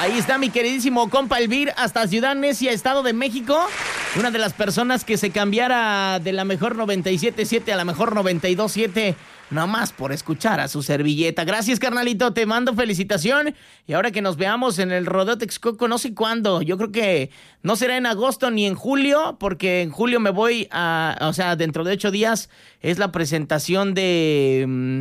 Ahí está mi queridísimo compa Elvir, hasta Ciudad Necia, Estado de México. Una de las personas que se cambiara de la mejor 97.7 a la mejor 92.7, nomás por escuchar a su servilleta. Gracias, carnalito, te mando felicitación. Y ahora que nos veamos en el Rodeo Texcoco, no sé cuándo. Yo creo que no será en agosto ni en julio, porque en julio me voy o sea, dentro de 8 días es la presentación de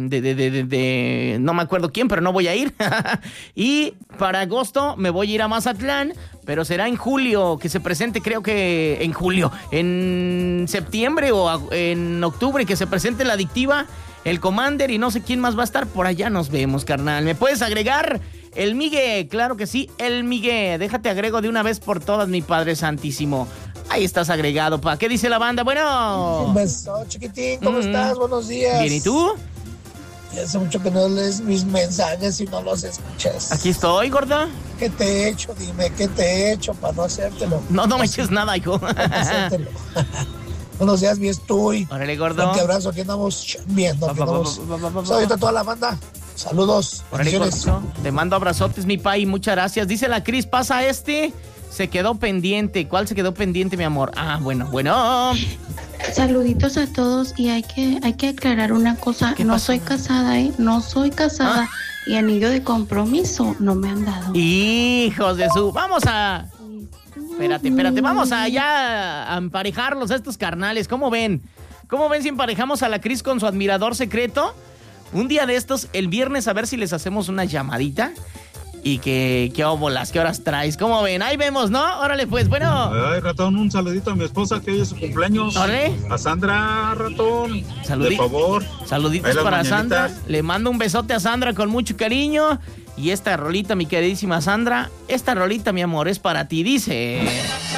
no me acuerdo quién, pero no voy a ir. Y para agosto me voy a ir a Mazatlán, pero será en julio que se presente, creo que en julio, en septiembre o en octubre que se presente la Adictiva, el Commander y no sé quién más va a estar. Por allá nos vemos, carnal. ¿Me puedes agregar? El Migue, claro que sí, el Migue. Déjate agrego de una vez por todas, mi Padre Santísimo. Ahí estás agregado, pa. ¿Qué dice la banda? Bueno. Un beso, chiquitín. ¿Cómo estás? Buenos días. Bien, ¿y tú? Ya hace mucho que no lees mis mensajes y no los escuchas. Aquí estoy, gorda. ¿Qué te he hecho? Dime, ¿qué te he hecho para no hacértelo? No me eches nada, hijo. Para no hacértelo. Buenos días, mi estoy. Órale, gordo. Un abrazo, aquí andamos viendo. Ahorita toda la banda. Saludos. Órale, gordo. Te mando abrazotes, mi pai. Muchas gracias. Dice la Cris, pasa se quedó pendiente. ¿Cuál se quedó pendiente, mi amor? Ah, bueno. Saluditos a todos y hay que aclarar una cosa. No pasó? Soy casada, No soy casada. Y anillo de compromiso no me han dado. Hijos de su... Espérate. Vamos allá a emparejarlos a estos carnales. ¿Cómo ven? ¿Cómo ven si emparejamos a la Cris con su admirador secreto? Un día de estos, el viernes, a ver si les hacemos una llamadita. Y qué óbolas, qué horas traes. ¿Cómo ven? Ahí vemos, ¿no? Órale, pues, bueno. Ay, ratón, un saludito a mi esposa que hoy es su cumpleaños. Órale. A Sandra, ratón. Por favor. Saluditos para Sandra. Le mando un besote a Sandra con mucho cariño. Y esta rolita, mi queridísima Sandra, esta rolita, mi amor, es para ti, dice...